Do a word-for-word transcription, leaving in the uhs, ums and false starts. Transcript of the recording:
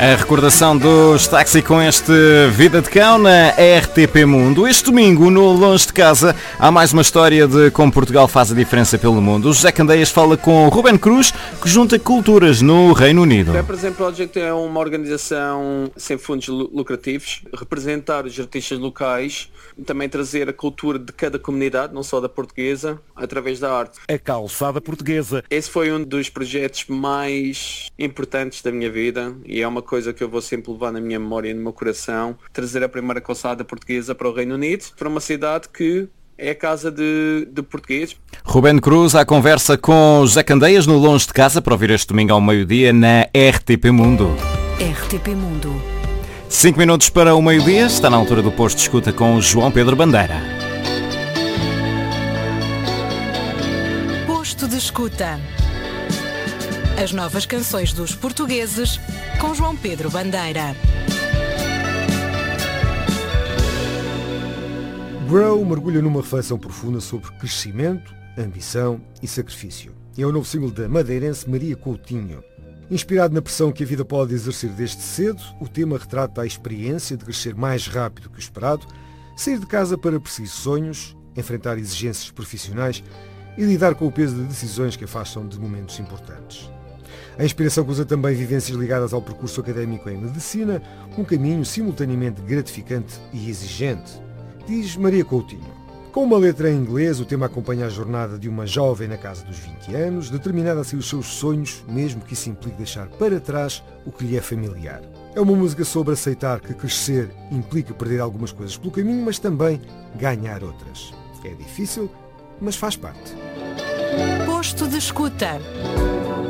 A recordação dos Táxi com este Vida de Cão na R T P Mundo. Este domingo, no Longe de Casa, há mais uma história de como Portugal faz a diferença pelo mundo. O José Candeias fala com Ruben Cruz, que junta culturas no Reino Unido. O Represent Project é uma organização sem fundos lucrativos, representar os artistas locais, também trazer a cultura de cada comunidade, não só da portuguesa, através da arte. A calçada portuguesa. Esse foi um dos projetos mais importantes da minha vida e é uma coisa que eu vou sempre levar na minha memória e no meu coração, trazer a primeira calçada portuguesa para o Reino Unido, para uma cidade que é a casa de, de portugueses. Ruben Cruz à conversa com José Candeias no Longe de Casa, para ouvir este domingo ao meio-dia na R T P Mundo. R T P Mundo. Cinco minutos para o meio-dia, está na altura do posto de escuta com João Pedro Bandeira. Posto de escuta. As novas canções dos portugueses com João Pedro Bandeira. Grow mergulha numa reflexão profunda sobre crescimento, ambição e sacrifício. É o novo single da madeirense Maria Coutinho. Inspirado na pressão que a vida pode exercer desde cedo, o tema retrata a experiência de crescer mais rápido que o esperado, sair de casa para perseguir sonhos, enfrentar exigências profissionais e lidar com o peso de decisões que afastam de momentos importantes. A inspiração cruza também vivências ligadas ao percurso académico em medicina, um caminho simultaneamente gratificante e exigente, diz Maria Coutinho. Com uma letra em inglês, o tema acompanha a jornada de uma jovem na casa dos vinte anos, determinada a seguir os seus sonhos, mesmo que isso implique deixar para trás o que lhe é familiar. É uma música sobre aceitar que crescer implica perder algumas coisas pelo caminho, mas também ganhar outras. É difícil, mas faz parte. Posto de escuta.